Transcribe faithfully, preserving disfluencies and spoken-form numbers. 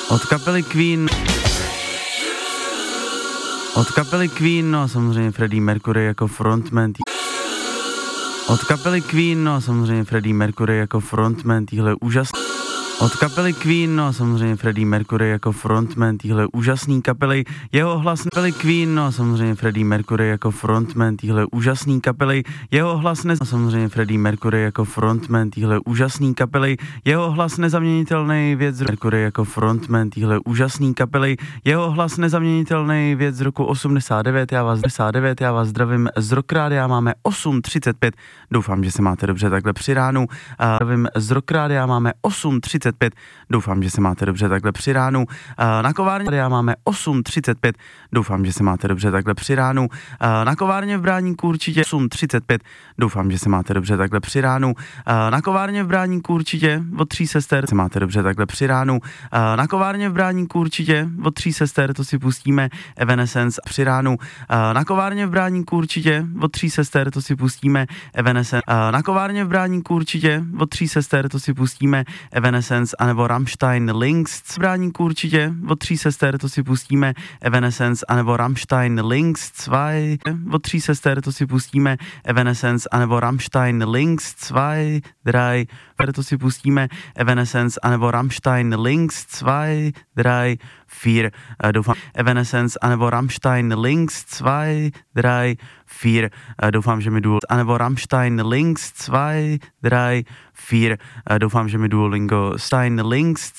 Od kapely Queen. Od kapely Queen, no a samozřejmě Freddie Mercury jako frontman. Tý... Od kapely Queen, no a samozřejmě Freddie Mercury jako frontman týhle úžasný. Od kapely Queen, no a samozřejmě Freddie Mercury jako frontman týhle úžasný kapely, jeho hlas kapely Queen, no a samozřejmě Freddie Mercury jako frontman týhle úžasný kapely, jeho hlas ne... a samozřejmě Freddie Mercury jako frontman týhle úžasný kapely, jeho hlas nezaměnitelný věc Mercury jako frontman týhle úžasný kapely, jeho hlas nezaměnitelný věc z roku osmdesát devět, já vás osmdesát devět, já vás zdravím z Rock Rádia, máme osm třicet pět, doufám, že se máte dobře takhle při ránu, a zdravím z Rock Rádia, máme osm třicet pět, doufám, že se máte dobře takhle při ránu. Na kovárně já máme osm třicet pět, doufám, že se máte dobře takhle při ránu. Na kovárně v Bráníku určitě osm třicet pět, doufám, že se máte dobře takhle při ránu. Na kovárně v Bráníku určitě od tří sester se máte dobře takhle při ránu. Na kovárně v Bráníku určitě od tří sester, to si pustíme Evanescence při ránu. Na kovárně v Bráníku určitě od tří sester, to si pustíme Evanescence. Na kovárně v Bráníku určitě od tří sester, to si pustíme Evanescence anebo Rammstein Links v Bráníku určitě od tří sester, to si pustíme Evanescence anebo Rammstein Links dva od tří sester, to si pustíme Evanescence anebo Rammstein Links dva tři, to si pustíme Evanescence anebo Rammstein Links dva tři čtyři, doufám Evanescence anebo Rammstein Links dva tři čtyři, doufám, že mi Duo anebo Rammstein Links dva tři čtyři, doufám, že mi Duolingo Stein Links